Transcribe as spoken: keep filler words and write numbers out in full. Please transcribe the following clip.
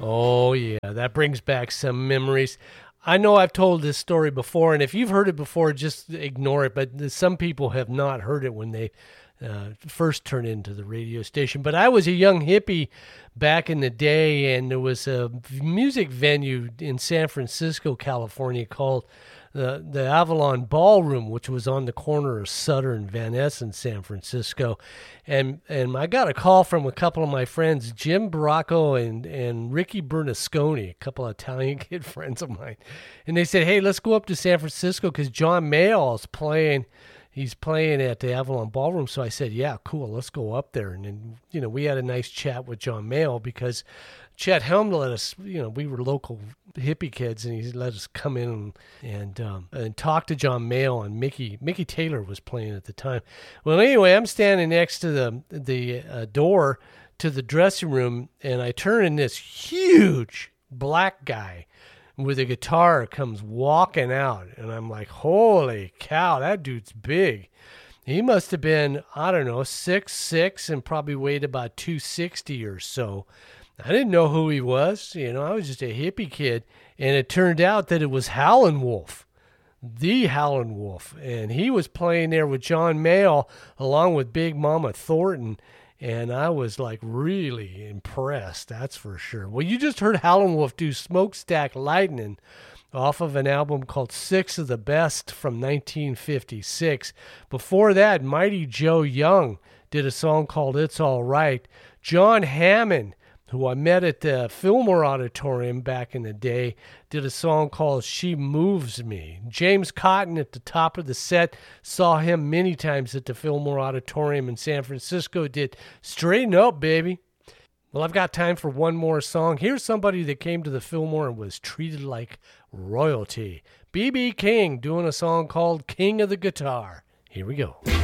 Oh, yeah, that brings back some memories. I know I've told this story before, and if you've heard it before, just ignore it. But some people have not heard it when they uh, first turned into the radio station. But I was a young hippie back in the day, and there was a music venue in San Francisco, California called the the Avalon Ballroom, which was on the corner of Sutter and Van Ness in San Francisco. And and I got a call from a couple of my friends, Jim Baracco and, and Ricky Bernasconi, a couple of Italian kid friends of mine. And they said, hey, let's go up to San Francisco because John Mayall is playing. He's playing at the Avalon Ballroom. So I said, yeah, cool, let's go up there. And then, you know, we had a nice chat with John Mayall because Chet Helm let us, you know, we were local hippie kids, and he let us come in and and, um, and talk to John Mayall, and Mickey Mickey Taylor was playing at the time. Well, anyway, I'm standing next to the the uh, door to the dressing room, and I turn, and this huge black guy with a guitar comes walking out, and I'm like, holy cow, that dude's big. He must have been, I don't know, six six and probably weighed about two sixty or so. I didn't know who he was. You know, I was just a hippie kid. And it turned out that it was Howlin' Wolf, the Howlin' Wolf. And he was playing there with John Mayall along with Big Mama Thornton. And I was like really impressed, that's for sure. Well, you just heard Howlin' Wolf do Smokestack Lightning off of an album called Six of the Best from nineteen fifty-six. Before that, Mighty Joe Young did a song called It's All Right. John Hammond, who I met at the Fillmore Auditorium back in the day, did a song called She Moves Me. James Cotton at the top of the set, saw him many times at the Fillmore Auditorium in San Francisco, did Straighten Up, Baby. Well, I've got time for one more song. Here's somebody that came to the Fillmore and was treated like royalty. B B King doing a song called King of the Guitar. Here we go.